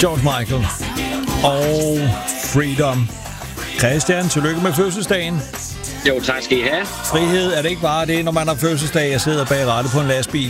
George Michael og Freedom. Christian, tillykke med fødselsdagen. Jo, tak skal I have. Frihed, er det ikke bare det, når man har fødselsdag, jeg sidder bag rattet på en lastbil?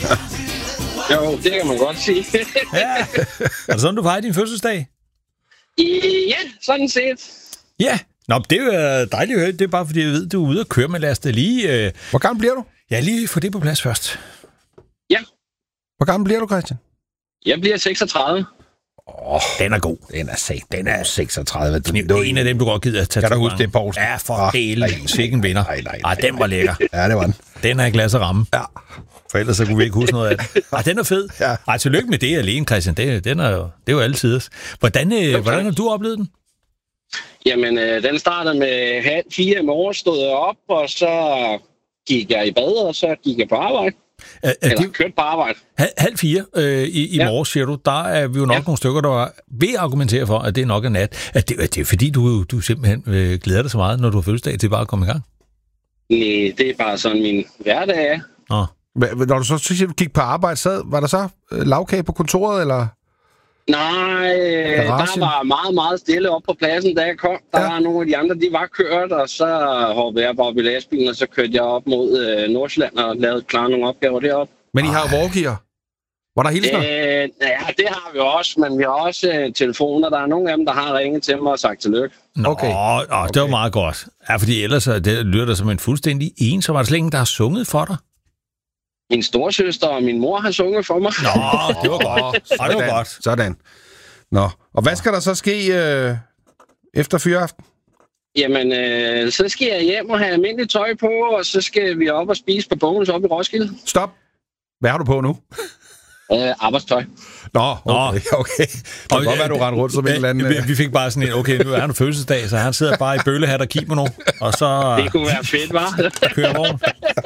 Jo, det kan man godt sige. Ja. Er det sådan, du fejrer din fødselsdag? Ja, sådan set. Ja. Nå, det er jo dejligt at høre. Det er bare fordi, jeg ved, du er ude og køre med Lasse lige. Hvor gammel bliver du? Ja, lige få det på plads først. Ja. Hvor gammel bliver du, Christian? Jeg bliver 36. Den er god. Den er 36. Det er en af dem, du godt gider at tage. Kan du huske det, Poulsen? Ja, for delen. Sikken vinder. Nej, den var lækker. Ja, det var den. Den er i glas og ramme. Ja. For ellers så kunne vi ikke huske noget af det. Den er fed. Ja. Ej, tillykke med det alene, Christian. Det er jo altid. Hvordan har du oplevet den? Jamen, den startede med 3:30 i morgen, stod jeg op, og så gik jeg i bad, og så gik jeg på arbejde. Kørte på arbejde. 3:30 i morgen, siger du. Der er vi jo nok nogle stykker, der vil argumentere for, at det nok er nat. Er det fordi, du simpelthen glæder dig så meget, når du har fødselsdag, til bare at komme i gang? Nej, det er bare sådan min hverdag er. Nå. Når du så siger, du gik på arbejde, var der så lavkage på kontoret, eller? Nej, der var meget, meget stille op på pladsen, da jeg kom. Der var nogle af de andre, de var kørt, og så hoppede jeg bare op i lastbilen, og så kørte jeg op mod Nordsjælland og lavede klare nogle opgaver deroppe. Men I har jo walkier. Var der hilsner? Ja, det har vi også, men vi har også telefoner. Der er nogle af dem, der har ringet til mig og sagt tillykke. Nå, okay. Det var meget godt. Ja, fordi ellers det lyder der som en fuldstændig en, så var det slet ingen, der har sunget for dig. Min storesøster og min mor har sunget for mig. Nå, det var godt. Det var godt. Sådan. Nå, og hvad skal der så ske efter fyraften? Jamen, så skal jeg hjem og have almindeligt tøj på, og så skal vi op og spise på Bones op i Roskilde. Stop. Hvad har du på nu? Arbejdstøj. Nå, okay. Det kan godt være, du render rundt som en eller anden... Vi fik bare sådan en, okay, nu er han fødselsdag, så han sidder bare i bøllehat og kimono, og så... Det kunne være fedt, hva'? Kører vogn.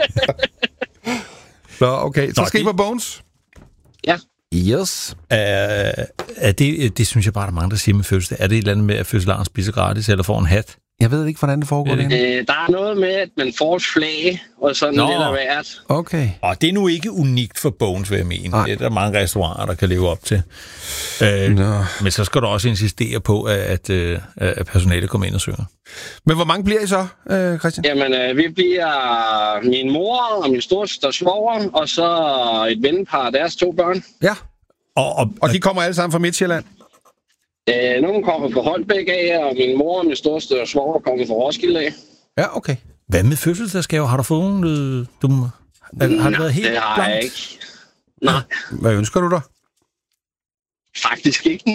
Nå, okay. Så skal I på Bones? Ja. Yes. Det synes jeg bare, der er mange, der siger med fødselsdag. Er det et eller andet med, at fødselaren spiser gratis, eller får en hat? Jeg ved ikke, hvordan det foregår. Der er noget med, at man får et flag, og sådan lidt af hvert. Okay. Og det er nu ikke unikt for Bones, vil jeg mene. Det er der mange restauranter, der kan leve op til. Men så skal du også insistere på, at personalet kommer ind og synger. Men hvor mange bliver I så, Christian? Jamen, vi bliver min mor og min storesøster svoger, og så et vennepar af deres 2 børn. Ja. Og de kommer alle sammen fra Midtjylland? Nogle kommer fra Holbæk af, og min mor og min storesøster svoger kommer fra Roskilde af. Ja, okay. Hvad med fødselsdagsgaver? Har du fået nogle? Har det været helt det har blankt? jeg ikke. Nej. Hvad ønsker du dig? Faktisk ikke.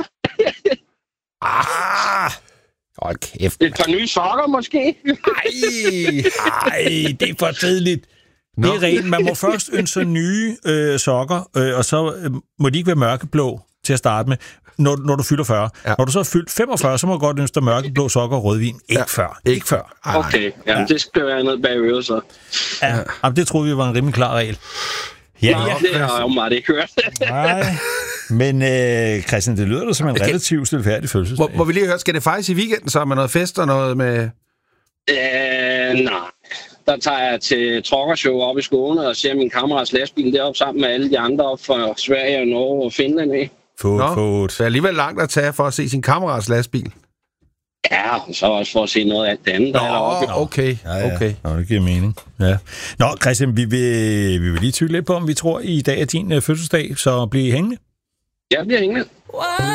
Hold kæft. Et par nye sokker, måske? Ej, det er for tidligt. Det er rent. Man må først ønske nye sokker, og så må de ikke være mørkeblå til at starte med, når du fylder 40. Ja. Når du så er fyldt 45, så må du godt ønske dig mørkeblå sokker og rødvin. Ikke før. Ikke før. Okay, det skal være noget bag øret, så. Ja. Jamen, det troede vi var en rimelig klar regel. Ja, det har jeg jo meget ikke hørt. Nej. Men Christian, det lyder da som en relativt stilfærdig fødselsdag. Hvor vi lige hørt, skal det fejres i weekenden så med noget fest og noget med... Nej. Der tager jeg til trokkershow op i Skåne og ser min kammerats lastbil deroppe sammen med alle de andre op fra Sverige og Norge og Finland af. Fod. Så er alligevel langt at tage for at se sin kammerats lastbil. Ja, og så også for at se noget af det andet, der er deroppe. Okay. Nå, det giver mening. Ja. Nå, Christian, vi vil lige tvivle lidt på, om vi tror, i dag er din fødselsdag, så bliv hængende. Jeg bliver hængende.